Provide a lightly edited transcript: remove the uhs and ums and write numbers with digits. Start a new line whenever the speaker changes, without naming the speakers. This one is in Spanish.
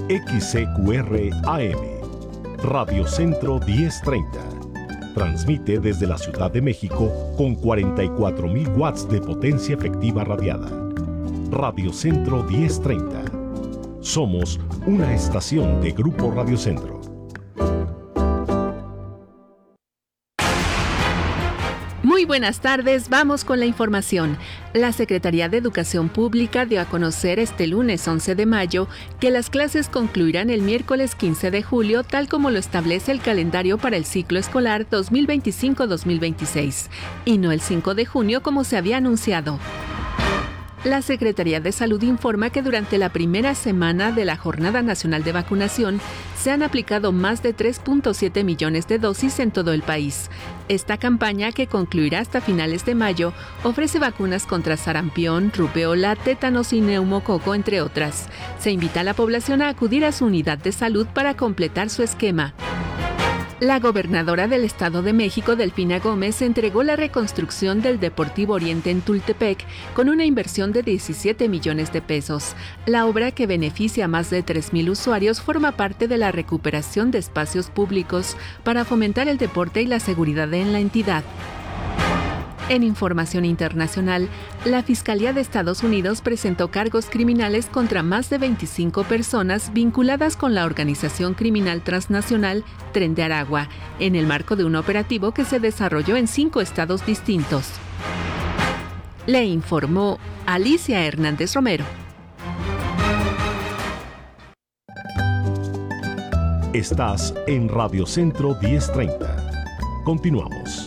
XCQR AM, Radio Centro 1030. Transmite desde la Ciudad de México con 44.000 watts de potencia efectiva radiada. Radio Centro 1030. Somos una estación de Grupo Radio Centro.
Muy buenas tardes, vamos con la información. La Secretaría de Educación Pública dio a conocer este lunes 11 de mayo que las clases concluirán el miércoles 15 de julio, tal como lo establece el calendario para el ciclo escolar 2025-2026, y no el 5 de junio como se había anunciado. La Secretaría de Salud informa que durante la primera semana de la Jornada Nacional de Vacunación se han aplicado más de 3.7 millones de dosis en todo el país. Esta campaña, que concluirá hasta finales de mayo, ofrece vacunas contra sarampión, rubéola, tétanos y neumococo, entre otras. Se invita a la población a acudir a su unidad de salud para completar su esquema. La gobernadora del Estado de México, Delfina Gómez, entregó la reconstrucción del Deportivo Oriente en Tultepec con una inversión de 17 millones de pesos. La obra, que beneficia a más de 3,000 usuarios, forma parte de la recuperación de espacios públicos para fomentar el deporte y la seguridad en la entidad. En información internacional, la Fiscalía de Estados Unidos presentó cargos criminales contra más de 25 personas vinculadas con la organización criminal transnacional Tren de Aragua, en el marco de un operativo que se desarrolló en 5 estados distintos. Le informó Alicia Hernández Romero.
Estás en Radio Centro 1030. Continuamos.